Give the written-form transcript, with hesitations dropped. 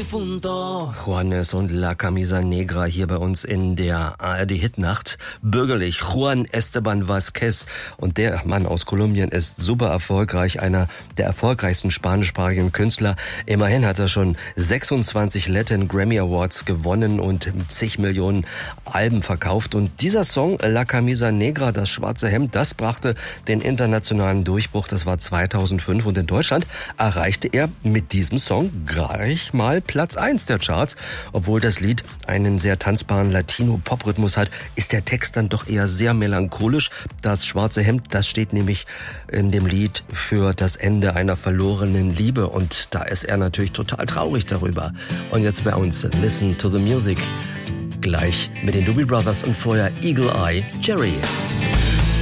difunto. Juanes und La Camisa Negra hier bei uns in der ARD-Hitnacht. Bürgerlich Juan Esteban Vázquez. Und der Mann aus Kolumbien ist super erfolgreich, einer der erfolgreichsten spanischsprachigen Künstler. Immerhin hat er schon 26 Latin Grammy Awards gewonnen und zig Millionen Alben verkauft. Und dieser Song, La Camisa Negra, das schwarze Hemd, das brachte den internationalen Durchbruch. Das war 2005 und in Deutschland erreichte er mit diesem Song gleich mal Platz 1 der Charts. Obwohl das Lied einen sehr tanzbaren Latino-Pop-Rhythmus hat, ist der Text dann doch eher sehr melancholisch. Das schwarze Hemd, das steht nämlich in dem Lied für das Ende einer verlorenen Liebe und da ist er natürlich total traurig darüber. Und jetzt bei uns Listen to the Music, gleich mit den Doobie Brothers und vorher Eagle Eye Cherry.